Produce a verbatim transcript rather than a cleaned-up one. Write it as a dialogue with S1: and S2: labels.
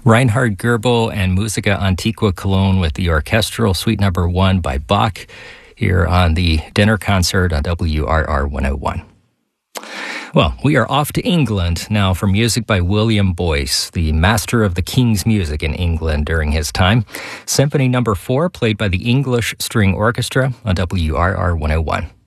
S1: Reinhard Goebel and Musica Antiqua Cologne with the Orchestral Suite Number One by Bach here on the Dinner Concert on W R R one oh one. Well, we are off to England now for music by William Boyce, the master of the King's music in England during his time. Symphony Number Four, played by the English String Orchestra on W R R one oh one.